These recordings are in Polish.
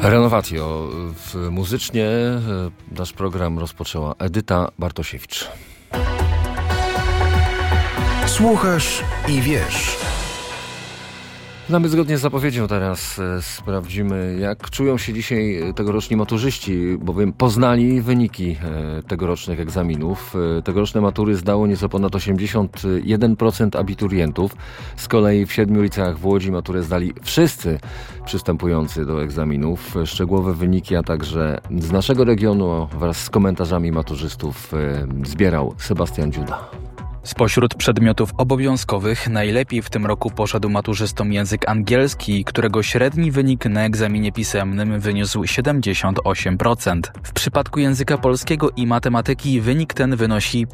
Renovatio. Muzycznie nasz program rozpoczęła Edyta Bartosiewicz. Słuchasz i wiesz. No my zgodnie z zapowiedzią teraz sprawdzimy, jak czują się dzisiaj tegoroczni maturzyści, bowiem poznali wyniki tegorocznych egzaminów. Tegoroczne matury zdało nieco ponad 81% abiturientów. Z kolei w 7 liceach w Łodzi maturę zdali wszyscy przystępujący do egzaminów. Szczegółowe wyniki, a także z naszego regionu wraz z komentarzami maturzystów zbierał Sebastian Dziuda. Spośród przedmiotów obowiązkowych najlepiej w tym roku poszedł maturzystom język angielski, którego średni wynik na egzaminie pisemnym wyniósł 78%. W przypadku języka polskiego i matematyki wynik ten wynosi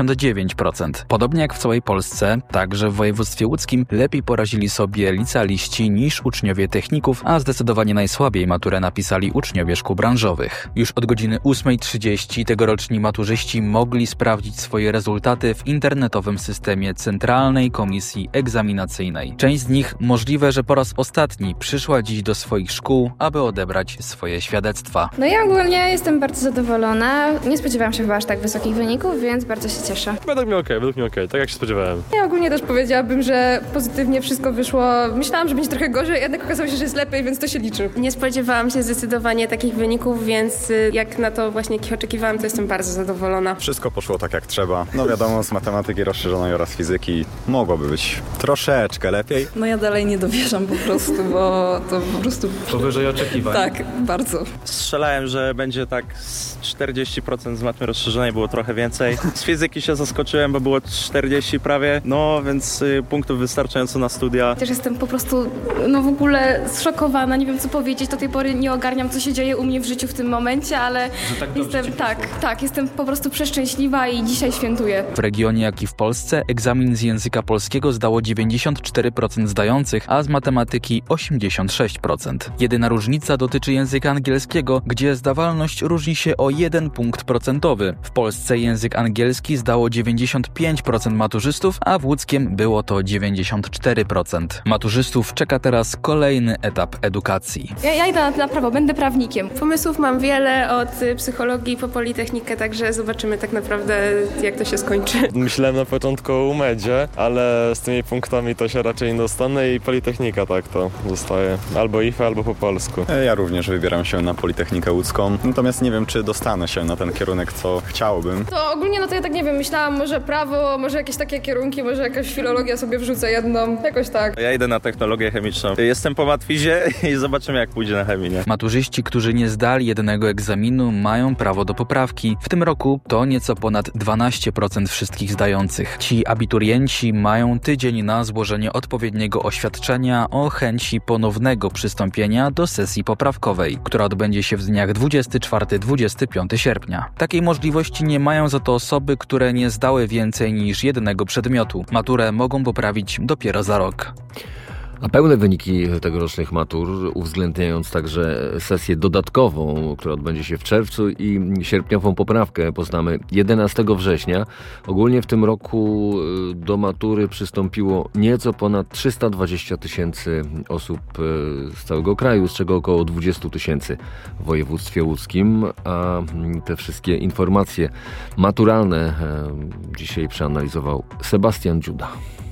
59%. Podobnie jak w całej Polsce, także w województwie łódzkim lepiej poradzili sobie licealiści niż uczniowie techników, a zdecydowanie najsłabiej maturę napisali uczniowie szkół branżowych. Już od godziny 8:30 tegoroczni maturzyści mogli sprawdzić swoje rezultaty w internetowym systemie Centralnej Komisji Egzaminacyjnej. Część z nich możliwe, że po raz ostatni przyszła dziś do swoich szkół, aby odebrać swoje świadectwa. No ja ogólnie jestem bardzo zadowolona. Nie spodziewałam się chyba aż tak wysokich wyników, więc bardzo się cieszę. Według mnie okej, tak jak się spodziewałem. Ja ogólnie też powiedziałabym, że pozytywnie wszystko wyszło. Myślałam, że będzie trochę gorzej, jednak okazało się, że jest lepiej, więc to się liczy. Nie spodziewałam się zdecydowanie takich wyników, więc jak na to właśnie jakich oczekiwałam, to jestem bardzo zadowolona. Wszystko poszło tak jak trzeba. No wiadomo, z matematyki rozszerzonej oraz fizyki mogłoby być troszeczkę lepiej. No ja dalej nie dowierzam po prostu, bo to po prostu... Powyżej oczekiwań. Tak, bardzo. Strzelałem, że będzie tak z 40% z matmy rozszerzonej, było trochę więcej. Z fizyki się zaskoczyłem, bo było 40 prawie, no więc punktów wystarczająco na studia. Też jestem po prostu w ogóle zszokowana, nie wiem co powiedzieć, do tej pory nie ogarniam co się dzieje u mnie w życiu w tym momencie, ale jestem po prostu przeszczęśliwa i dzisiaj świętuję. W regionie jak i w Polsce egzamin z języka polskiego zdało 94% zdających, a z matematyki 86%. Jedyna różnica dotyczy języka angielskiego, gdzie zdawalność różni się o 1 punkt procentowy. W Polsce język angielski zdało 95% maturzystów, a w łódzkiem było to 94%. Maturzystów czeka teraz kolejny etap edukacji. Ja idę na prawo, będę prawnikiem. Pomysłów mam wiele, od psychologii po politechnikę, także zobaczymy tak naprawdę jak to się skończy. Myślałem na początku o UMED-zie, ale z tymi punktami to się raczej nie dostanę i Politechnika tak to zostaje. Albo IFE, albo po polsku. Ja również wybieram się na Politechnikę Łódzką, natomiast nie wiem, czy dostanę się na ten kierunek, co chciałbym. To ogólnie to ja tak nie wiem, myślałam może prawo, może jakieś takie kierunki, może jakaś filologia sobie wrzucę jedną, jakoś tak. Ja idę na technologię chemiczną. Jestem po matwizie i zobaczymy jak pójdzie na chemii, nie? Maturzyści, którzy nie zdali jednego egzaminu, mają prawo do poprawki. W tym roku to nieco ponad 12% wszystkich zdających. Ci abiturienci mają tydzień na złożenie odpowiedniego oświadczenia o chęci ponownego przystąpienia do sesji poprawkowej, która odbędzie się w dniach 24-25 sierpnia. Takiej możliwości nie mają za to osoby, które nie zdały więcej niż jednego przedmiotu. Maturę mogą poprawić dopiero za rok. A pełne wyniki tegorocznych matur, uwzględniając także sesję dodatkową, która odbędzie się w czerwcu, i sierpniową poprawkę, poznamy 11 września. Ogólnie w tym roku do matury przystąpiło nieco ponad 320 tysięcy osób z całego kraju, z czego około 20 tysięcy w województwie łódzkim. A te wszystkie informacje maturalne dzisiaj przeanalizował Sebastian Dziuda.